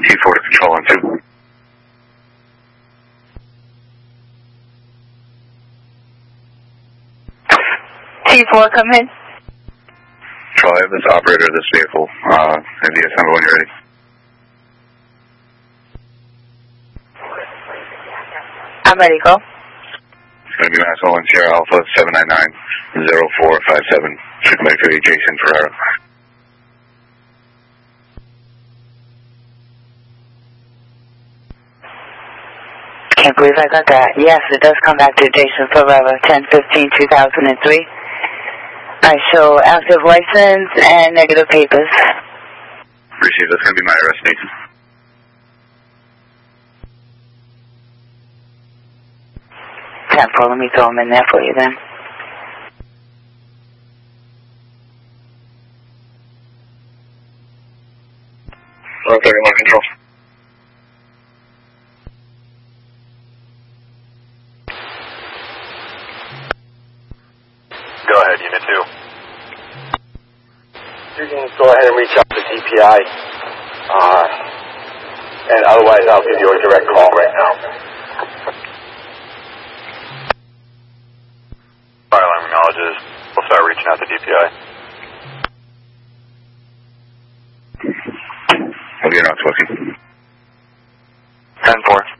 T4 to control on 2. T4, come in. Control, I have this operator of this vehicle. NDS number when you're ready. I'm ready, go. It's going to be Maxwell 1 Sierra Alpha 799-0457. Checkmate for Jason Ferraro. Can't believe I got that. Yes, it does come back to Jason Ferraro, 10/15/2003. I show active license and negative papers. Received. That's going to be my arrest, Nathan. Let me throw him in there for you then. Hello, 31 control. Go ahead, Unit 2. You can go ahead and reach out to DPI, and otherwise I'll give you a direct call right now. Fire alarm acknowledges. We'll start reaching out to DPI. Have you not, Swifty? 10-4.